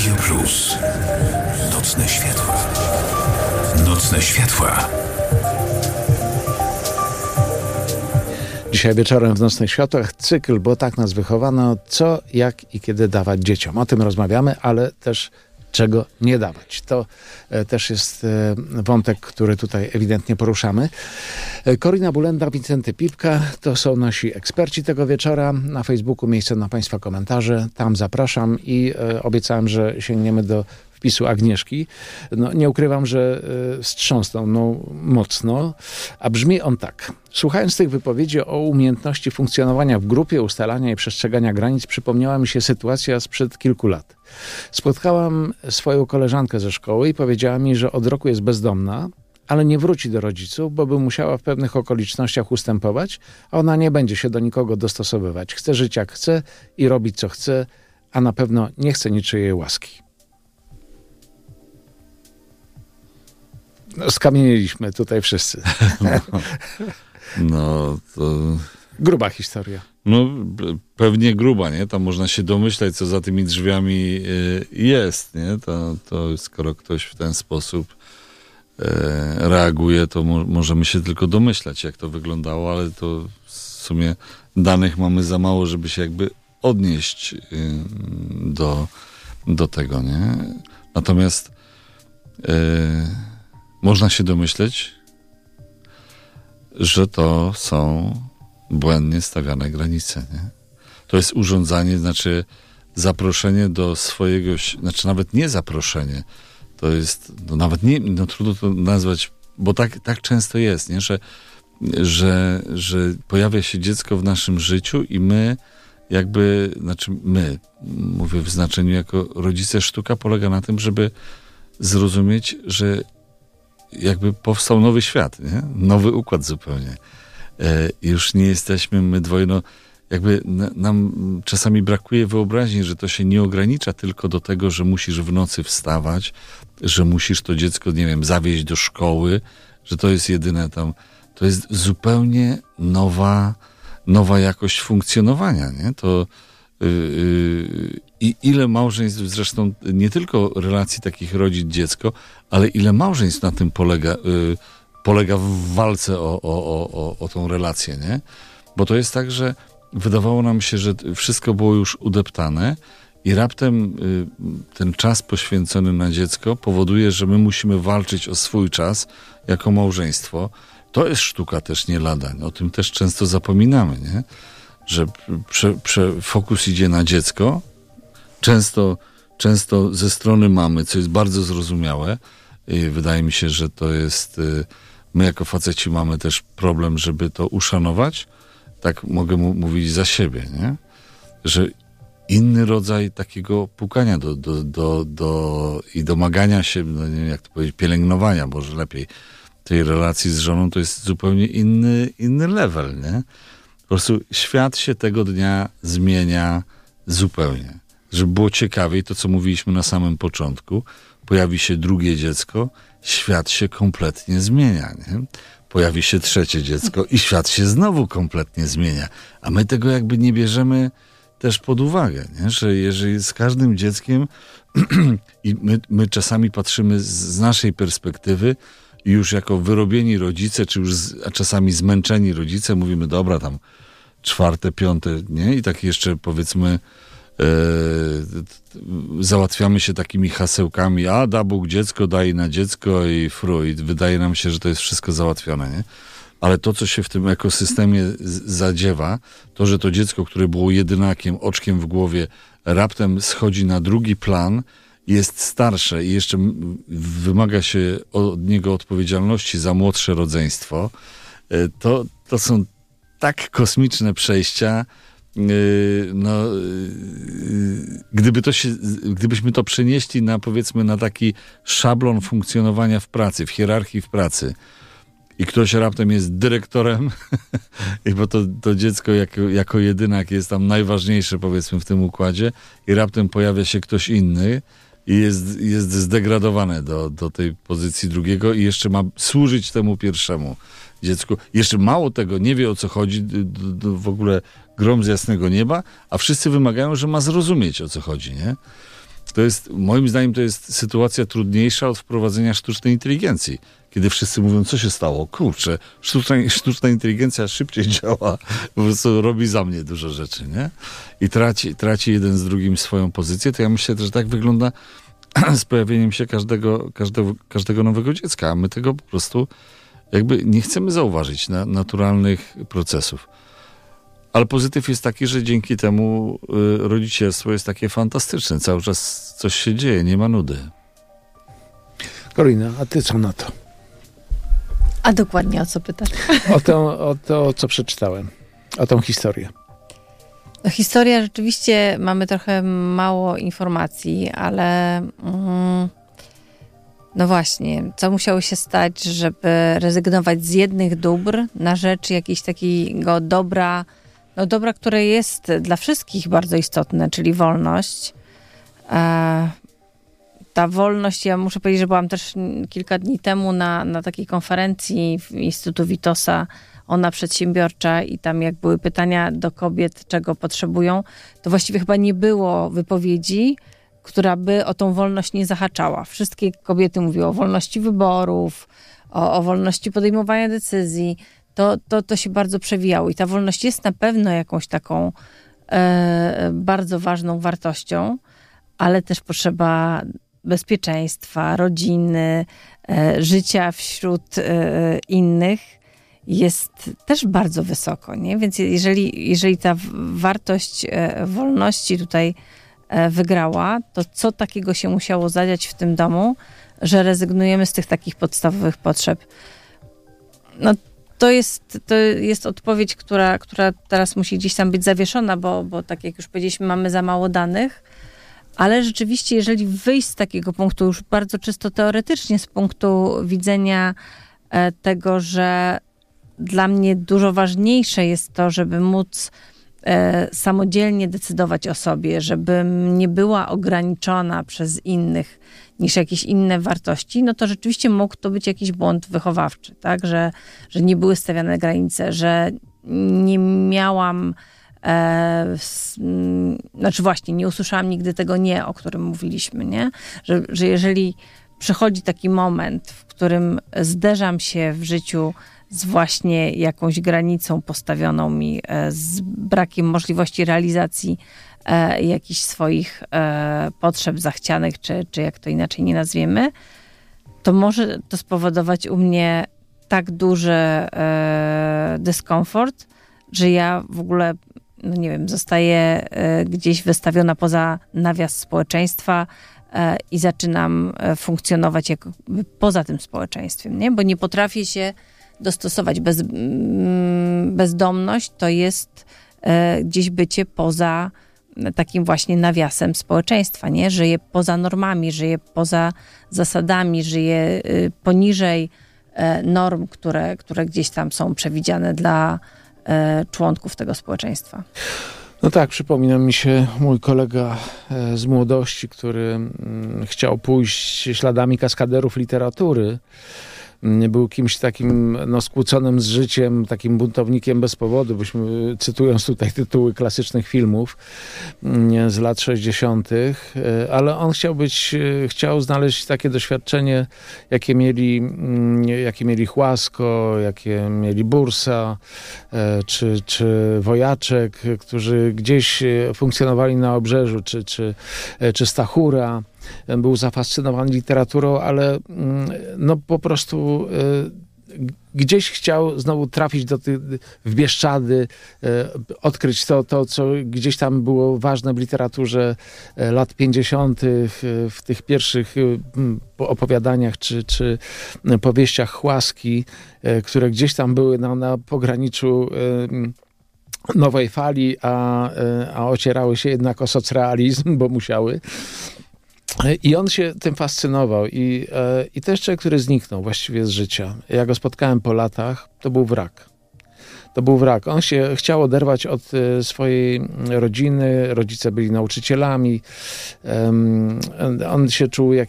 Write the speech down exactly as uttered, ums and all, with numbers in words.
Radio Plus. Nocne światła. Nocne światła. Dzisiaj wieczorem w Nocnych Światłach cykl, bo tak nas wychowano, co, jak i kiedy dawać dzieciom. O tym rozmawiamy, ale też czego nie dawać. To e, też jest e, wątek, który tutaj ewidentnie poruszamy. E, Korina Bulenda, Wincenty Pipka to są nasi eksperci tego wieczora. Na Facebooku miejsce na Państwa komentarze. Tam zapraszam i e, obiecałem, że sięgniemy do wpisu Agnieszki. No, nie ukrywam, że y, wstrząsnął no, mocno, a brzmi on tak. Słuchając tych wypowiedzi o umiejętności funkcjonowania w grupie, ustalania i przestrzegania granic, przypomniała mi się sytuacja sprzed kilku lat. Spotkałam swoją koleżankę ze szkoły i powiedziała mi, że od roku jest bezdomna, ale nie wróci do rodziców, bo by musiała w pewnych okolicznościach ustępować, a ona nie będzie się do nikogo dostosowywać. Chce żyć jak chce i robić co chce, a na pewno nie chce niczyjej łaski. No, skamieniliśmy tutaj wszyscy. No, no to... Gruba historia. No pewnie gruba, nie? Tam można się domyślać, co za tymi drzwiami jest, nie? To, to skoro ktoś w ten sposób reaguje, to mo- możemy się tylko domyślać, jak to wyglądało, ale to w sumie danych mamy za mało, żeby się jakby odnieść do, do tego, nie? Natomiast można się domyśleć, że to są błędnie stawiane granice, nie? To jest urządzanie, znaczy zaproszenie do swojego, znaczy nawet nie zaproszenie, to jest, no nawet nie, no trudno to nazwać, bo tak, tak często jest, nie? Że, że, że pojawia się dziecko w naszym życiu i my jakby, znaczy my, mówię w znaczeniu jako rodzice, sztuka polega na tym, żeby zrozumieć, że jakby powstał nowy świat, nie? Nowy układ zupełnie. E, już nie jesteśmy my dwoje, no jakby na, nam czasami brakuje wyobraźni, że to się nie ogranicza tylko do tego, że musisz w nocy wstawać, że musisz to dziecko, nie wiem, zawieźć do szkoły, że to jest jedyne tam. To jest zupełnie nowa, nowa jakość funkcjonowania, nie? To yy, yy, i ile małżeństw, zresztą nie tylko relacji takich rodzic-dziecko, ale ile małżeństw na tym polega, yy, polega w walce o, o, o, o tą relację, nie? Bo to jest tak, że wydawało nam się, że wszystko było już udeptane i raptem yy, ten czas poświęcony na dziecko powoduje, że my musimy walczyć o swój czas jako małżeństwo. To jest sztuka też nie lada. O tym też często zapominamy, nie? Że prze, prze, fokus idzie na dziecko, często, często ze strony mamy, co jest bardzo zrozumiałe. I wydaje mi się, że to jest, my jako faceci mamy też problem, żeby to uszanować. Tak mogę mu mówić za siebie, nie? Że inny rodzaj takiego pukania do, do, do, do, i domagania się, no nie wiem jak to powiedzieć, pielęgnowania, może lepiej, tej relacji z żoną, to jest zupełnie inny, inny level, nie? Po prostu świat się tego dnia zmienia zupełnie. Żeby było ciekawiej, to co mówiliśmy na samym początku, pojawi się drugie dziecko, świat się kompletnie zmienia, nie? Pojawi się trzecie dziecko i świat się znowu kompletnie zmienia. A my tego jakby nie bierzemy też pod uwagę, nie? Że jeżeli z każdym dzieckiem i my, my czasami patrzymy z, z naszej perspektywy i już jako wyrobieni rodzice, czy już z, a czasami zmęczeni rodzice, mówimy, dobra, tam czwarte, piąte, nie? I tak jeszcze powiedzmy e, załatwiamy się takimi hasełkami, a da Bóg dziecko, daj na dziecko i fru. I wydaje nam się, że to jest wszystko załatwione, nie? Ale to, co się w tym ekosystemie z- zadziewa, to, że to dziecko, które było jedynakiem, oczkiem w głowie, raptem schodzi na drugi plan, jest starsze i jeszcze wymaga się od niego odpowiedzialności za młodsze rodzeństwo, to, to są tak kosmiczne przejścia, no, gdyby to się, gdybyśmy to przenieśli na, powiedzmy, na taki szablon funkcjonowania w pracy, w hierarchii w pracy i ktoś raptem jest dyrektorem, bo to, to dziecko jako, jako jedynak jest tam najważniejsze, powiedzmy, w tym układzie i raptem pojawia się ktoś inny i jest, jest zdegradowane do, do tej pozycji drugiego i jeszcze ma służyć temu pierwszemu dziecku. Jeszcze mało tego, nie wie o co chodzi, d, d, w ogóle grom z jasnego nieba, a wszyscy wymagają, że ma zrozumieć o co chodzi, nie? To jest, moim zdaniem, to jest sytuacja trudniejsza od wprowadzenia sztucznej inteligencji. Kiedy wszyscy mówią, co się stało? Kurczę, sztuczna, sztuczna inteligencja szybciej działa, po prostu robi za mnie dużo rzeczy, nie? I traci, traci jeden z drugim swoją pozycję. To ja myślę, że tak wygląda z pojawieniem się każdego, każdego, każdego nowego dziecka. A my tego po prostu jakby nie chcemy zauważyć na, naturalnych procesów. Ale pozytyw jest taki, że dzięki temu y, rodzicielstwo jest takie fantastyczne. Cały czas coś się dzieje, nie ma nudy. Karolina, a ty co na to? A dokładnie o co pytasz? O to, o to, co przeczytałem. O tą historię. No, historia rzeczywiście, mamy trochę mało informacji, ale mm, no właśnie, co musiało się stać, żeby rezygnować z jednych dóbr na rzecz jakiegoś takiego dobra, no dobra, które jest dla wszystkich bardzo istotne, czyli wolność. E, ta wolność, ja muszę powiedzieć, że byłam też kilka dni temu na, na takiej konferencji w Instytutu Witosa, ona przedsiębiorcza, i tam jak były pytania do kobiet, czego potrzebują, to właściwie chyba nie było wypowiedzi, która by o tą wolność nie zahaczała. Wszystkie kobiety mówiły o wolności wyborów, o, o wolności podejmowania decyzji. To, to, to się bardzo przewijało i ta wolność jest na pewno jakąś taką e, bardzo ważną wartością, ale też potrzeba bezpieczeństwa, rodziny, e, życia wśród e, innych jest też bardzo wysoko, nie? Więc jeżeli, jeżeli ta wartość e, wolności tutaj e, wygrała, to co takiego się musiało zadziać w tym domu, że rezygnujemy z tych takich podstawowych potrzeb? No to jest, to jest odpowiedź, która, która teraz musi gdzieś tam być zawieszona, bo, bo tak jak już powiedzieliśmy, mamy za mało danych, ale rzeczywiście, jeżeli wyjść z takiego punktu, już bardzo czysto teoretycznie, z punktu widzenia e, tego, że dla mnie dużo ważniejsze jest to, żeby móc e, samodzielnie decydować o sobie, żebym nie była ograniczona przez innych niż jakieś inne wartości, no to rzeczywiście mógł to być jakiś błąd wychowawczy, tak? Że, że nie były stawiane granice, że nie miałam, e, s, m, znaczy właśnie, nie usłyszałam nigdy tego nie, o którym mówiliśmy, nie? Że, że jeżeli przychodzi taki moment, w którym zderzam się w życiu z właśnie jakąś granicą postawioną mi, z brakiem możliwości realizacji e, jakichś swoich e, potrzeb zachcianych, czy, czy jak to inaczej nie nazwiemy, to może to spowodować u mnie tak duży e, dyskomfort, że ja w ogóle, no nie wiem, zostaję e, gdzieś wystawiona poza nawias społeczeństwa e, i zaczynam e, funkcjonować jakby poza tym społeczeństwem, nie? Bo nie potrafię się dostosować. Bez, bezdomność to jest e, gdzieś bycie poza takim właśnie nawiasem społeczeństwa, nie? Żyje poza normami, żyje poza zasadami, żyje e, poniżej e, norm, które, które gdzieś tam są przewidziane dla e, członków tego społeczeństwa. No tak, przypomina mi się mój kolega e, z młodości, który m, chciał pójść śladami kaskaderów literatury. Był kimś takim no, skłóconym z życiem, takim buntownikiem bez powodu, byśmy, cytując tutaj tytuły klasycznych filmów nie, z lat sześćdziesiątych, ale on chciał być, chciał znaleźć takie doświadczenie, jakie mieli, jakie mieli Chłasko, jakie mieli Bursa, czy, czy Wojaczek, którzy gdzieś funkcjonowali na Obrzeżu, czy, czy, czy Stachura. Był zafascynowany literaturą, ale no po prostu gdzieś chciał znowu trafić do tych, w Bieszczady, odkryć to, to, co gdzieś tam było ważne w literaturze lat pięćdziesiątych, w tych pierwszych opowiadaniach czy, czy powieściach Chłaski, które gdzieś tam były na, na pograniczu nowej fali, a, a ocierały się jednak o socrealizm, bo musiały. I on się tym fascynował. I, I to jest człowiek, który zniknął właściwie z życia. Ja go spotkałem po latach, to był wrak. To był wrak. On się chciał oderwać od swojej rodziny, rodzice byli nauczycielami. On się czuł jak